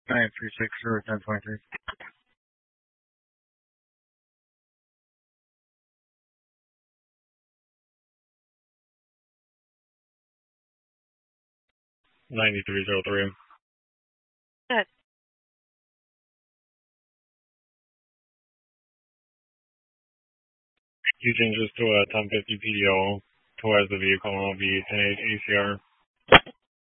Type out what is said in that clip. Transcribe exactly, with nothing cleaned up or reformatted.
nine three six or ten twenty three. Ninety three zero three. Good. You changes to a ten fifty P D O towards the vehicle and I'll be ten eight A C R.